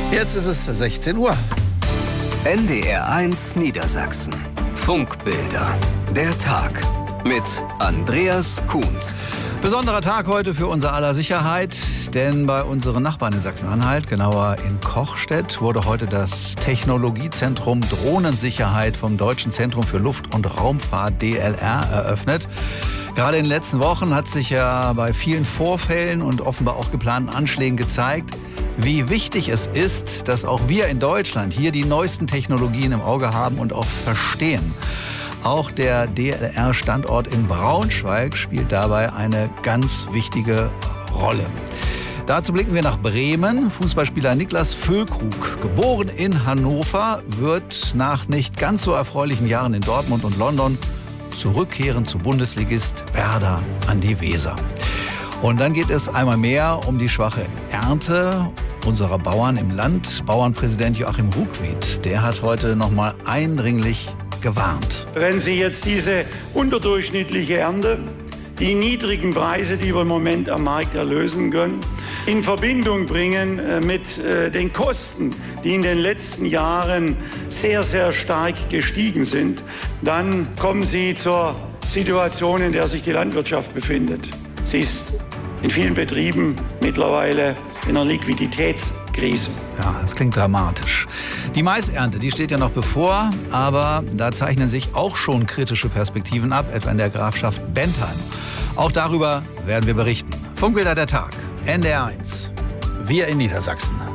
Jetzt ist es 16 Uhr. NDR1 Niedersachsen. Funkbilder. Der Tag mit Andreas Kuhns. Besonderer Tag heute für unser aller Sicherheit, denn bei unseren Nachbarn in Sachsen-Anhalt, genauer in Kochstedt, wurde heute das Technologiezentrum Drohnensicherheit vom Deutschen Zentrum für Luft- und Raumfahrt DLR eröffnet. Gerade in den letzten Wochen hat sich ja bei vielen Vorfällen und offenbar auch geplanten Anschlägen gezeigt, wie wichtig es ist, dass auch wir in Deutschland hier die neuesten Technologien im Auge haben und auch verstehen. Auch der DLR-Standort in Braunschweig spielt dabei eine ganz wichtige Rolle. Dazu blicken wir nach Bremen. Fußballspieler Niklas Füllkrug, geboren in Hannover, wird nach nicht ganz so erfreulichen Jahren in Dortmund und London zurückkehren zu Bundesligist Werder an die Weser. Und dann geht es einmal mehr um die schwache Ernte unserer Bauern im Land. Bauernpräsident Joachim Ruckwied, der hat heute nochmal eindringlich gewarnt. Wenn Sie jetzt diese unterdurchschnittliche Ernte, die niedrigen Preise, die wir im Moment am Markt erlösen können, in Verbindung bringen mit den Kosten, die in den letzten Jahren sehr, sehr stark gestiegen sind, dann kommen Sie zur Situation, in der sich die Landwirtschaft befindet. Sie ist in vielen Betrieben mittlerweile in einer Liquiditätskrise. Ja, das klingt dramatisch. Die Maisernte, die steht ja noch bevor, aber da zeichnen sich auch schon kritische Perspektiven ab, etwa in der Grafschaft Bentheim. Auch darüber werden wir berichten. Funkbilder der Tag, NDR1, wir in Niedersachsen.